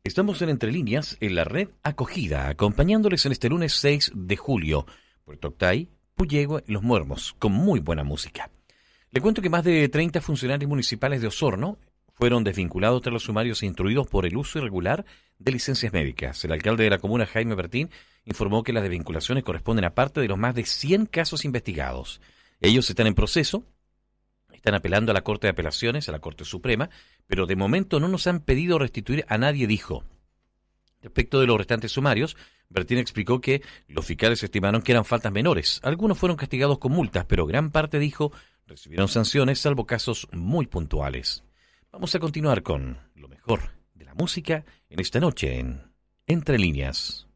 Estamos en Entre Líneas, en la red Acogida, acompañándoles en este lunes 6 de julio. Puerto Octay, Puyehue, Los Muermos, con muy buena música. Le cuento que más de 30 funcionarios municipales de Osorno fueron desvinculados tras los sumarios instruidos por el uso irregular de licencias médicas. El alcalde de la comuna, Jaime Bertín, informó que las desvinculaciones corresponden a parte de los más de 100 casos investigados. Ellos están en proceso, están apelando a la Corte de Apelaciones, a la Corte Suprema, pero de momento no nos han pedido restituir a nadie, dijo. Respecto de los restantes sumarios, Bertín explicó que los fiscales estimaron que eran faltas menores. Algunos fueron castigados con multas, pero gran parte, dijo, recibieron sanciones, salvo casos muy puntuales. Vamos a continuar con lo mejor de la música en esta noche en Entre Líneas.